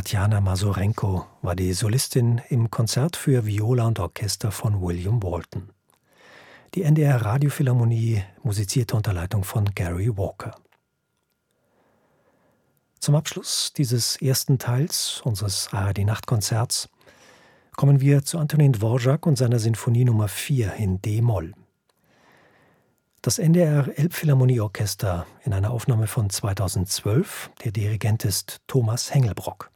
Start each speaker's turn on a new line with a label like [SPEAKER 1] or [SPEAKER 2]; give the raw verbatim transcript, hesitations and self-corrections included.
[SPEAKER 1] Tatjana Masurenko war die Solistin im Konzert für Viola und Orchester von William Walton. Die N D R Radiophilharmonie musizierte unter Leitung von Gary Walker. Zum Abschluss dieses ersten Teils unseres A R D-Nachtkonzerts kommen wir zu Antonin Dvorak und seiner Sinfonie Nummer vier in D-Moll. Das N D R Elbphilharmonieorchester in einer Aufnahme von zweitausendzwölf, der Dirigent ist Thomas Hengelbrock.